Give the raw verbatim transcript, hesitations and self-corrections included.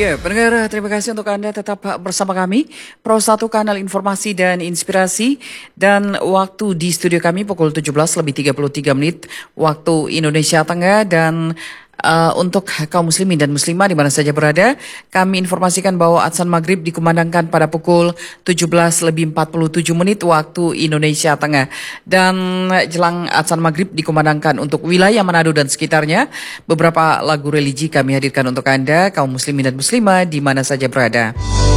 Ya, pendengar, terima kasih untuk Anda tetap bersama kami. Pro satu Kanal Informasi dan Inspirasi. Dan waktu di studio kami pukul tujuh belas lebih tiga puluh tiga menit waktu Indonesia Tengah. Dan uh, untuk kaum muslimin dan muslimah di mana saja berada, kami informasikan bahwa Adzan Maghrib dikumandangkan pada pukul tujuh belas lebih empat puluh tujuh menit waktu Indonesia Tengah. Dan jelang Adzan Maghrib dikumandangkan untuk wilayah Manado dan sekitarnya, beberapa lagu religi kami hadirkan untuk Anda, kaum muslimin dan muslimah di mana saja berada.